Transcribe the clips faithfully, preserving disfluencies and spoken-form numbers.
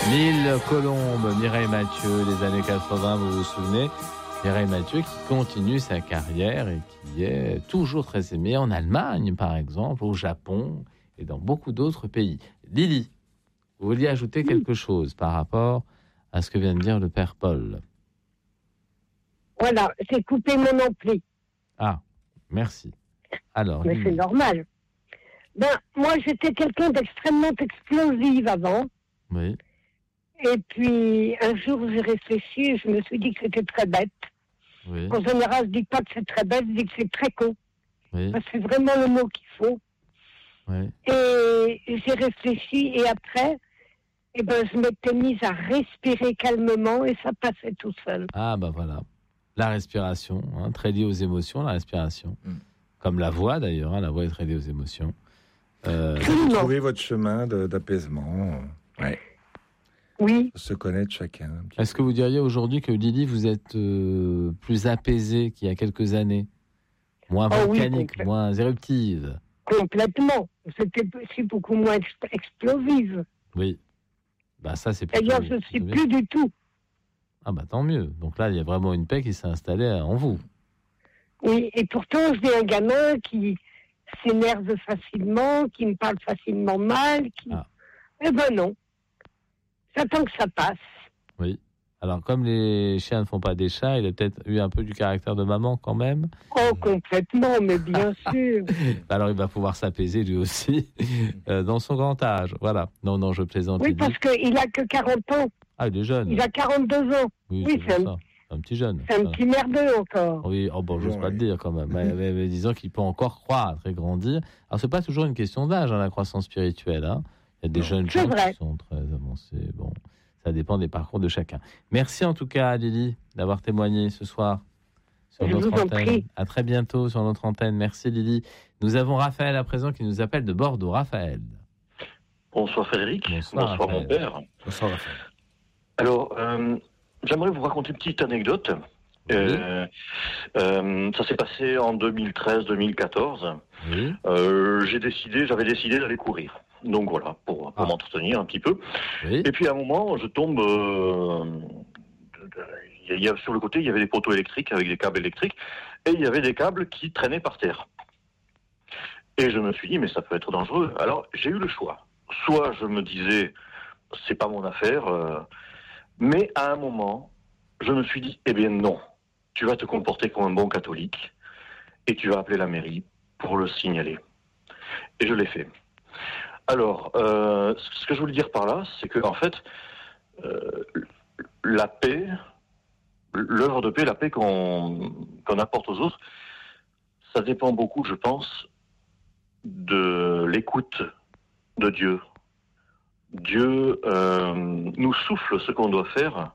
Mille colombes, Mireille Mathieu, les années quatre-vingts, vous vous souvenez? Mireille Mathieu qui continue sa carrière et qui est toujours très aimée en Allemagne, par exemple, au Japon et dans beaucoup d'autres pays. Lily, vous vouliez ajouter quelque chose par rapport à ce que vient de dire le père Paul? Voilà, j'ai coupé mon ampli. Ah, merci. Alors, mais Lily. C'est normal. Ben, moi, j'étais quelqu'un d'extrêmement explosif avant. Oui. Et puis, un jour, j'ai réfléchi et je me suis dit que c'était très bête. Oui. En général, je dis pas que c'est très bête, je dis que c'est très con. Oui. Parce que c'est vraiment le mot qu'il faut. Oui. Et j'ai réfléchi et après, eh ben, je m'étais mise à respirer calmement et ça passait tout seul. Ah, bah voilà. La respiration, hein, très liée aux émotions, la respiration. Mm. Comme la voix, d'ailleurs, hein, la voix est très liée aux émotions. Euh... Vous trouvez votre chemin de, d'apaisement. Ouais. Oui. Se connaître chacun. Est-ce que vous diriez aujourd'hui que Lily, vous êtes euh, plus apaisée qu'il y a quelques années? Moins volcanique, oh oui, moins éruptive? Complètement. C'était aussi beaucoup moins ex- explosive. Oui. Bah ça, c'est plutôt, d'ailleurs, je ne suis plus du tout. Ah bah tant mieux. Donc là, il y a vraiment une paix qui s'est installée en vous. Oui, et pourtant, j'ai un gamin qui s'énerve facilement, qui me parle facilement mal. Qui... Ah. Eh ben non. J'attends que ça passe. Oui. Alors, comme les chiens ne font pas des chats, il a peut-être eu un peu du caractère de maman quand même. Oh, complètement, mais bien sûr. Alors, il va pouvoir s'apaiser lui aussi euh, dans son grand âge. Voilà. Non, non, je plaisante. Oui, parce qu'il n'a que quarante ans. Ah, il est jeune. Il a quarante-deux ans. Oui, oui c'est, c'est un, un petit jeune. C'est un petit merdeux encore. Oui, oh, bon, j'ose oui, pas oui. le dire quand même. mais, mais, mais disons qu'il peut encore croître et grandir. Alors, c'est pas toujours une question d'âge, hein, la croissance spirituelle. Hein. Il y a des non. jeunes gens vrai. qui sont très avancés. Bon. Ça dépend des parcours de chacun. Merci en tout cas, Lily, d'avoir témoigné ce soir sur Je notre vous antenne. En prie. À très bientôt sur notre antenne. Merci, Lily. Nous avons Raphaël à présent qui nous appelle de Bordeaux. Raphaël. Bonsoir, Frédéric. Bonsoir, Bonsoir Raphaël. mon père. Bonsoir, Raphaël. Alors, euh, j'aimerais vous raconter une petite anecdote. Oui. Euh, euh, ça s'est passé en deux mille treize deux mille quatorze. Oui. Euh, j'ai décidé, j'avais décidé d'aller courir. Donc voilà, pour, pour ah. m'entretenir un petit peu. Oui. Et puis à un moment, je tombe... Euh, il y a, sur le côté, il y avait des poteaux électriques avec des câbles électriques. Et il y avait des câbles qui traînaient par terre. Et je me suis dit, mais ça peut être dangereux. Alors, j'ai eu le choix. Soit je me disais, c'est pas mon affaire. Euh, mais à un moment, je me suis dit, eh bien non. Tu vas te comporter comme un bon catholique. Et tu vas appeler la mairie pour le signaler. Et je l'ai fait. Alors, euh, ce que je voulais dire par là, c'est que en fait, euh, la paix, l'œuvre de paix, la paix qu'on, qu'on apporte aux autres, ça dépend beaucoup, je pense, de l'écoute de Dieu. Dieu euh, nous souffle ce qu'on doit faire.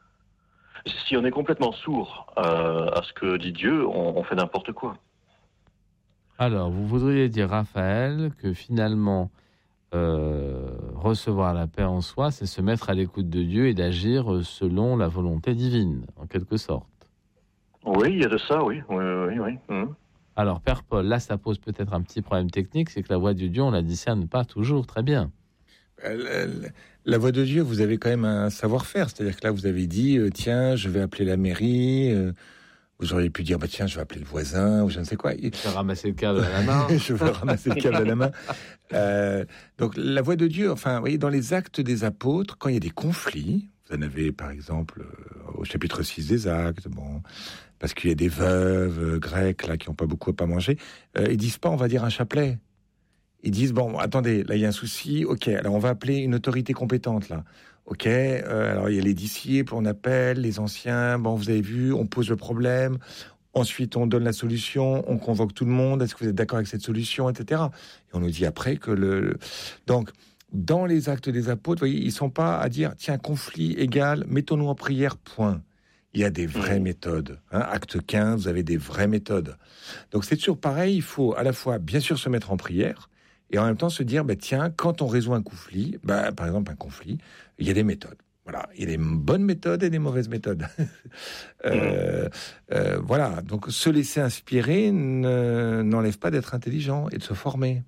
Si on est complètement sourd euh, à ce que dit Dieu, on, on fait n'importe quoi. Alors, vous voudriez dire, Raphaël, que finalement... Euh, recevoir la paix en soi, c'est se mettre à l'écoute de Dieu et d'agir selon la volonté divine, en quelque sorte. Oui, il y a de ça, oui. oui, oui, oui. Mmh. Alors, Père Paul, là, ça pose peut-être un petit problème technique, c'est que la voix de Dieu, on la discerne pas toujours très bien. La, la, la voix de Dieu, vous avez quand même un savoir-faire, c'est-à-dire que là, vous avez dit, euh, tiens, je vais appeler la mairie... Euh... Vous auriez pu dire, bah tiens, je vais appeler le voisin, ou je ne sais quoi. Je vais ramasser le câble à la main. je vais ramasser le câble à la main. Euh, donc, la voix de Dieu, enfin, vous voyez, dans les actes des apôtres, quand il y a des conflits, vous en avez, par exemple, euh, au chapitre six des actes, bon, parce qu'il y a des veuves euh, grecques, là, qui n'ont pas beaucoup à manger, euh, ils disent pas, on va dire un chapelet. Ils disent, bon, attendez, là, il y a un souci, ok, alors on va appeler une autorité compétente, là. Ok, euh, alors il y a les disciples, on appelle les anciens, bon vous avez vu, on pose le problème, ensuite on donne la solution, on convoque tout le monde, est-ce que vous êtes d'accord avec cette solution, et cetera. Et on nous dit après que le... Donc, dans les actes des apôtres, vous voyez, ils ne sont pas à dire, tiens, conflit égal, mettons-nous en prière, point. Il y a des vraies mmh. méthodes. Hein. Acte quinze, vous avez des vraies méthodes. Donc c'est toujours pareil, il faut à la fois bien sûr se mettre en prière, et en même temps se dire, bah, tiens, quand on résout un conflit, bah, par exemple un conflit, il y a des méthodes. Voilà, il y a des bonnes méthodes et des mauvaises méthodes. euh, euh, voilà, donc se laisser inspirer ne, n'enlève pas d'être intelligent et de se former.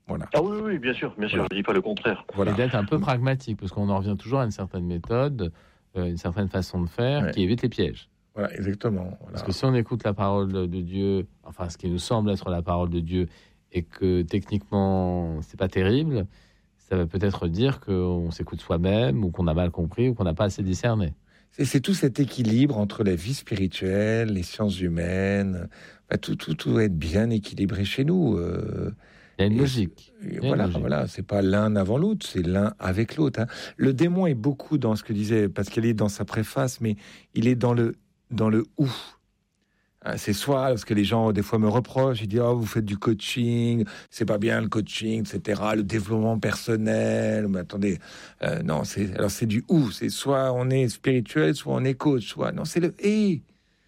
Voilà. Ah oui, oui, bien sûr, bien sûr, voilà. Je ne dis pas le contraire. Voilà. Et d'être un peu pragmatique, parce qu'on en revient toujours à une certaine méthode, euh, une certaine façon de faire ouais. qui évite les pièges. Voilà, exactement. Voilà. Parce que si on écoute la parole de Dieu, enfin ce qui nous semble être la parole de Dieu, et que techniquement c'est pas terrible, ça va peut-être dire qu'on s'écoute soi-même, ou qu'on a mal compris, ou qu'on n'a pas assez discerné. C'est, c'est tout cet équilibre entre la vie spirituelle, les sciences humaines, enfin, tout, tout, tout doit être bien équilibré chez nous. Euh, Il y a une logique. Il y a voilà, une logique. Voilà, c'est pas l'un avant l'autre, c'est l'un avec l'autre. Hein. Le démon est beaucoup dans ce que disait Pascal est dans sa préface, mais il est dans le dans le où. C'est soit, parce que les gens, des fois, me reprochent, ils disent « Oh, vous faites du coaching, c'est pas bien le coaching, et cetera, le développement personnel. » Mais attendez, euh, non, c'est, alors c'est du « ou ». C'est soit on est spirituel, soit on est coach, soit... Non, c'est le « et ».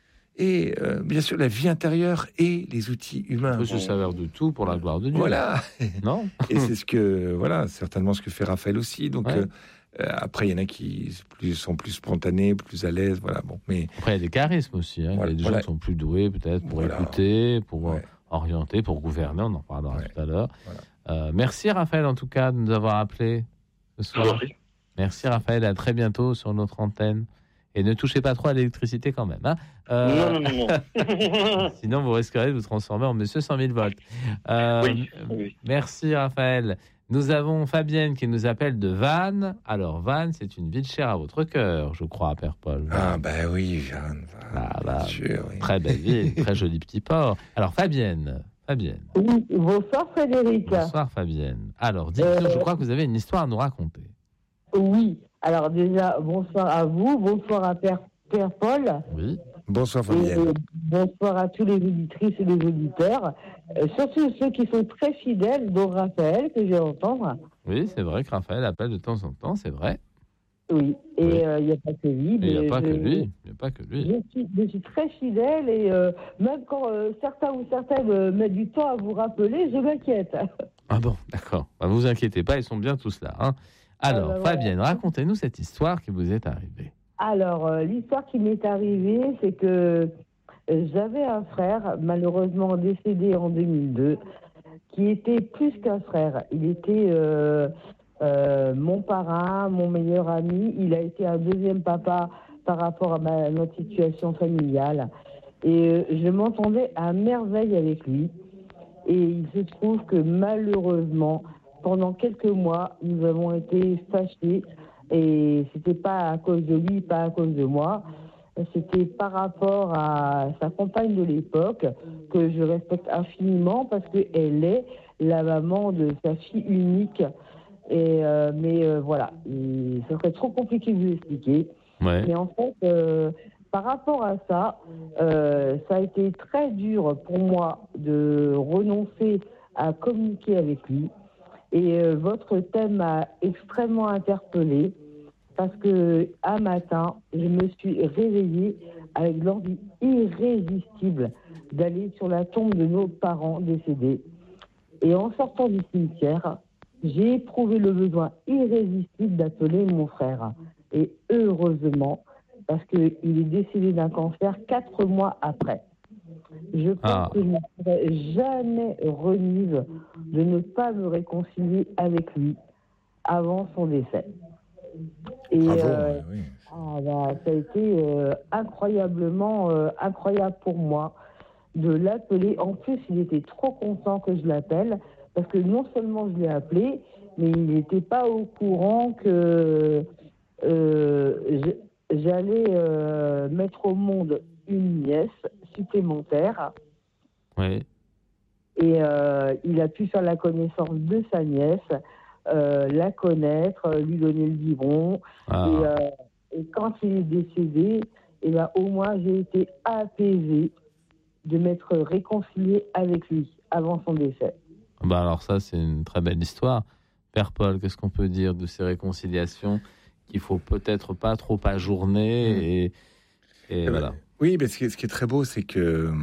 Et euh, bien sûr, la vie intérieure et les outils humains. On peut se servir de tout pour la gloire de Dieu. Voilà. Non. Et c'est ce que, voilà, certainement ce que fait Raphaël aussi. Donc, ouais. euh, Euh, après, il y en a qui plus, sont plus spontanés, plus à l'aise, voilà. Bon, mais après, il y a des charismes aussi. Hein. Voilà, il y a des voilà. gens qui sont plus doués, peut-être, pour voilà. écouter, pour ouais. orienter, pour gouverner. On en parlera ouais. tout à l'heure. Voilà. Euh, merci, Raphaël, en tout cas, de nous avoir appelés ce soir. Oui. Merci, Raphaël. À très bientôt sur notre antenne. Et ne touchez pas trop à l'électricité quand même. Hein. Euh... Non, non, non. non. Sinon, vous risquerez de vous transformer en monsieur cent mille volts. Euh, oui, oui. Merci, Raphaël. Nous avons Fabienne qui nous appelle de Vannes. Alors, Vannes, c'est une ville chère à votre cœur, je crois, Père Paul. Ah, ben oui, Vannes. Ah, bah, sûr, oui. Très belle ville, très joli petit port. Alors, Fabienne, Fabienne. Oui, bonsoir, Frédéric. Bonsoir, Fabienne. Alors, dites-nous, euh... je crois que vous avez une histoire à nous raconter. Oui. Alors, déjà, bonsoir à vous, bonsoir à Père, Père Paul. Oui. Bonsoir, Fabienne. Et bonsoir à tous les auditrices et les auditeurs, euh, surtout ceux qui sont très fidèles, dont Raphaël, que je vais entendre. Oui, c'est vrai que Raphaël appelle de temps en temps, c'est vrai. Oui, et il oui. euh, n'y a pas que lui. Il n'y a, pas que lui. Il a pas que lui. Je suis, je suis très fidèle et euh, même quand euh, certains ou certaines euh, mettent du temps à vous rappeler, je m'inquiète. Ah bon, d'accord. Ne bah, vous inquiétez pas, ils sont bien tous là. Hein. Alors, ah bah, Fabienne, voilà. Racontez-nous cette histoire qui vous est arrivée. Alors, euh, l'histoire qui m'est arrivée, c'est que euh, j'avais un frère, malheureusement décédé en deux mille deux, qui était plus qu'un frère. Il était euh, euh, mon parrain, mon meilleur ami. Il a été un deuxième papa par rapport à ma, notre situation familiale. Et euh, je m'entendais à merveille avec lui. Et il se trouve que malheureusement, pendant quelques mois, nous avons été fâchés. Et c'était pas à cause de lui, pas à cause de moi. C'était par rapport à sa compagne de l'époque, que je respecte infiniment parce qu'elle est la maman de sa fille unique. Et euh, mais euh, voilà, et ça serait trop compliqué de vous expliquer. Ouais. Mais en fait, euh, par rapport à ça, euh, ça a été très dur pour moi de renoncer à communiquer avec lui. Et euh, votre thème m'a extrêmement interpellée parce que un matin, je me suis réveillée avec l'envie irrésistible d'aller sur la tombe de nos parents décédés. Et en sortant du cimetière, j'ai éprouvé le besoin irrésistible d'appeler mon frère. Et heureusement, parce qu'il est décédé d'un cancer quatre mois après. Je pense ah. que je ne serais jamais remise de ne pas me réconcilier avec lui avant son décès. Et Bravo, euh, oui. ah bah, ça a été euh, incroyablement euh, incroyable pour moi de l'appeler. En plus, il était trop content que je l'appelle parce que non seulement je l'ai appelé, mais il n'était pas au courant que euh, j'allais euh, mettre au monde une nièce supplémentaire. Oui. Et euh, il a pu faire la connaissance de sa nièce, euh, la connaître, lui donner le biberon. Ah. Et, euh, et quand il est décédé, et ben, au moins j'ai été apaisée de m'être réconciliée avec lui avant son décès. Bah alors ça, c'est une très belle histoire. Père Paul, qu'est-ce qu'on peut dire de ces réconciliations qu'il faut peut-être pas trop ajourner mmh. et, et, et voilà. Ben, oui, mais ce qui, est, ce qui est très beau, c'est que euh,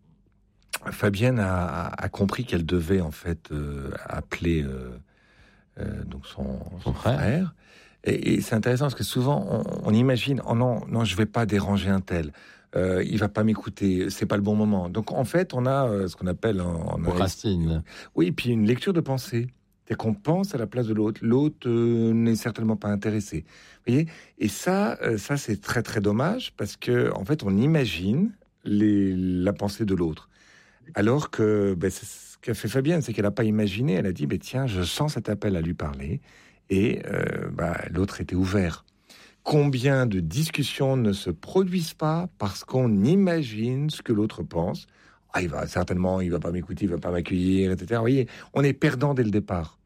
Fabienne a, a compris qu'elle devait en fait euh, appeler euh, euh, donc son, son, son frère. frère. Et, et c'est intéressant parce que souvent on, on imagine oh non non je vais pas déranger un tel. euh, il va pas m'écouter, c'est pas le bon moment. Donc en fait, on a euh, ce qu'on appelle en, en procrastine. Oui, puis une lecture de pensée. C'est qu'on pense à la place de l'autre. L'autre euh, n'est certainement pas intéressé. Vous voyez ? Et ça, euh, ça c'est très très dommage parce que en fait, on imagine les, la pensée de l'autre, alors que ben, c'est ce qu'a fait Fabienne, c'est qu'elle n'a pas imaginé. Elle a dit, ben, tiens, je sens cet appel à lui parler, et euh, ben, l'autre était ouvert. Combien de discussions ne se produisent pas parce qu'on imagine ce que l'autre pense ? Ah, il va certainement, il va pas m'écouter, il va pas m'accueillir, et cetera. Vous voyez, on est perdant dès le départ.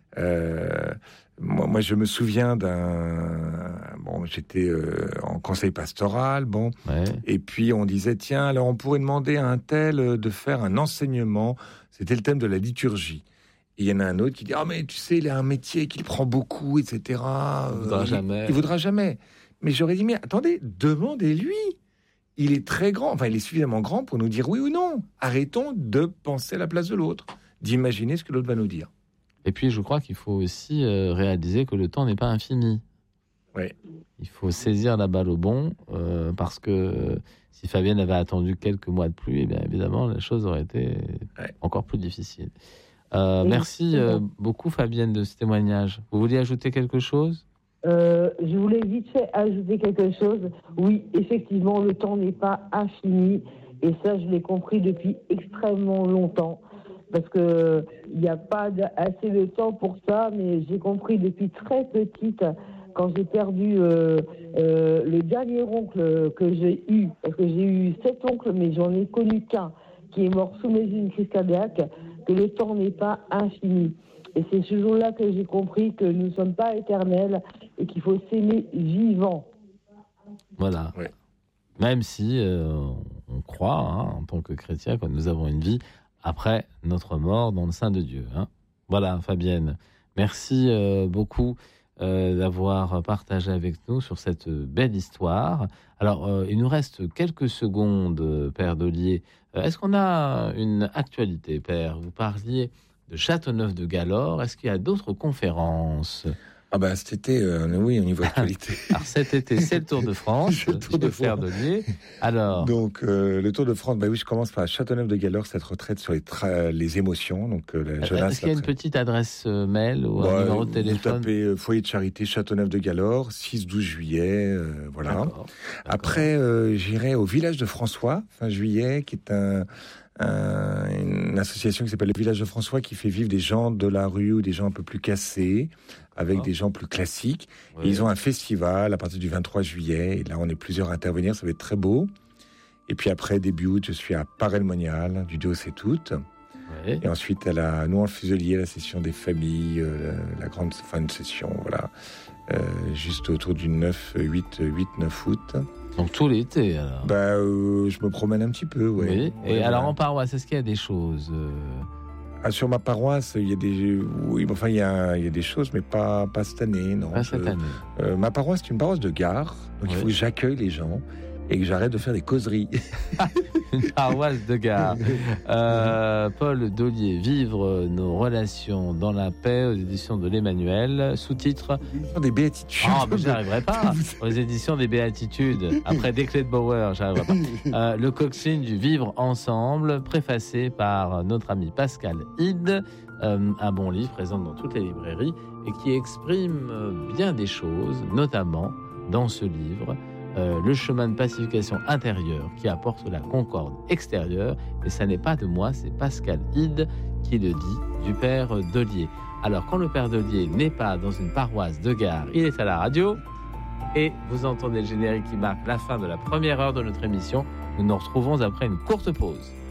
Euh, moi, moi, je me souviens d'un. Bon, j'étais euh, en conseil pastoral, bon, ouais. Et puis on disait tiens, alors on pourrait demander à un tel de faire un enseignement. C'était le thème de la liturgie. Et il y en a un autre qui dit ah, mais tu sais, il a un métier qu'il prend beaucoup, et cetera. Il voudra euh, jamais. Il, il voudra jamais. Mais j'aurais dit mais attendez, demandez-lui. Il est très grand, enfin il est suffisamment grand pour nous dire oui ou non. Arrêtons de penser à la place de l'autre, d'imaginer ce que l'autre va nous dire. Et puis je crois qu'il faut aussi euh, réaliser que le temps n'est pas infini. Oui. Il faut saisir la balle au bon, euh, parce que si Fabienne avait attendu quelques mois de pluie, eh bien évidemment la chose aurait été ouais. encore plus difficile. Euh, oui, merci euh, beaucoup Fabienne de ce témoignage. Vous vouliez ajouter quelque chose ? Euh, je voulais vite fait ajouter quelque chose. Oui, effectivement, le temps n'est pas infini. Et ça, je l'ai compris depuis extrêmement longtemps. Parce que il n'y a pas assez de temps pour ça. Mais j'ai compris depuis très petite, quand j'ai perdu euh, euh, le dernier oncle que j'ai eu. Parce que j'ai eu sept oncles, mais j'en ai connu qu'un qui est mort sous mes yeux d'une crise cardiaque, que le temps n'est pas infini. Et c'est ce jour-là que j'ai compris que nous ne sommes pas éternels et qu'il faut s'aimer vivant. Voilà. Oui. Même si euh, on croit, hein, en tant que chrétien, que nous avons une vie après notre mort dans le sein de Dieu. Hein. Voilà, Fabienne. Merci euh, beaucoup euh, d'avoir partagé avec nous sur cette belle histoire. Alors, euh, il nous reste quelques secondes, Père Dollier. Euh, est-ce qu'on a une actualité, Père ? Vous parliez de Châteauneuf-de-Galor. Est-ce qu'il y a d'autres conférences ? Ah ben cet été, euh, oui, au niveau actualité. Alors cet été, c'est le Tour de France. Le Tour de France. Alors. Donc euh, le Tour de France, bah oui, je commence par Châteauneuf-de-Galor, cette retraite sur les, tra- les émotions. Donc euh, la jeunesse. Est-ce qu'il y a une petite adresse mail ou bah, un numéro de téléphone ? Vous tapez euh, foyer de charité Châteauneuf-de-Galor, six douze juillet, euh, voilà. D'accord. D'accord. Après, euh, j'irai au village de François, fin juillet, qui est un Un, une association qui s'appelle le Village de François, qui fait vivre des gens de la rue ou des gens un peu plus cassés avec ah. des gens plus classiques. Oui. Et ils ont un festival à partir du vingt-trois juillet. Et là, on est plusieurs à intervenir. Ça va être très beau. Et puis après, début août, je suis à Paray-le-Monial, du Dieu c'est tout. Oui. Et ensuite, à la Nouan-le-Fuselier, la session des familles, euh, la, la grande fin de session, voilà. Euh, juste autour du neuf, huit, neuf août. Donc tout l'été, alors. Bah, euh, je me promène un petit peu, ouais. Oui. Et ouais, alors ouais. en paroisse, est-ce qu'il y a des choses euh... ah, sur ma paroisse, il y a des, oui, enfin il y a, il y a des choses, mais pas, pas cette année, non. Pas cette je, année. Euh, ma paroisse, c'est une paroisse de gare, donc oui. il faut que j'accueille les gens et que j'arrête de faire des causeries. Une paroisse de gare. Euh, Paul Dollier, Vivre nos relations dans la paix, aux éditions de l'Emmanuel, sous-titre des béatitudes. Ah, mais j'y arriverai pas. Aux éditions des béatitudes. Après des clés de Bauer, j'y arriverai pas. Euh, le coxine du Vivre ensemble, préfacé par notre ami Pascal Hide. Euh, un bon livre présent dans toutes les librairies et qui exprime bien des choses, notamment dans ce livre. Euh, le chemin de pacification intérieure qui apporte la concorde extérieure. Et ça n'est pas de moi, c'est Pascal Hide qui le dit, du Père Dollier. Alors, quand le Père Dollier n'est pas dans une paroisse de gare, il est à la radio. Et vous entendez le générique qui marque la fin de la première heure de notre émission. Nous nous retrouvons après une courte pause.